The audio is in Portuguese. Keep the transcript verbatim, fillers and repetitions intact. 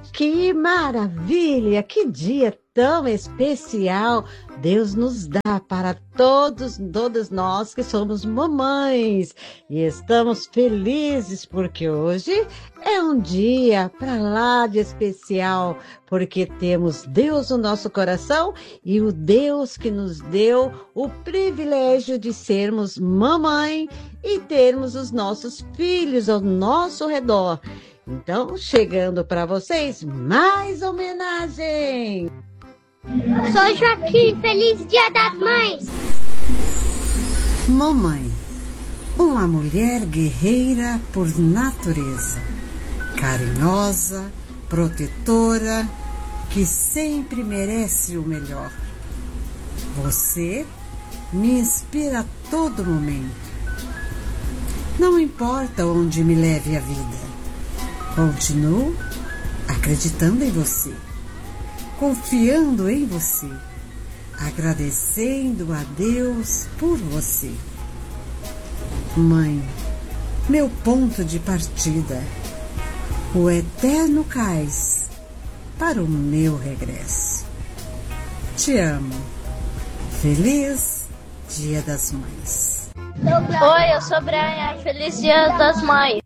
Que maravilha! Que dia tão especial Deus nos dá para todos, todas nós que somos mamães. E estamos felizes porque hoje é um dia para lá de especial, porque temos Deus no nosso coração e o Deus que nos deu o privilégio de sermos mamãe e termos os nossos filhos ao nosso redor. Então, chegando para vocês, mais homenagem! Sou Joaquim, feliz Dia das Mães! Mamãe, uma mulher guerreira por natureza, carinhosa, protetora, que sempre merece o melhor. Você me inspira a todo momento. Não importa onde me leve a vida. Continuo acreditando em você, confiando em você, agradecendo a Deus por você. Mãe, meu ponto de partida, o eterno cais para o meu regresso. Te amo. Feliz Dia das Mães. Oi, eu sou Brian. Feliz Dia das Mães.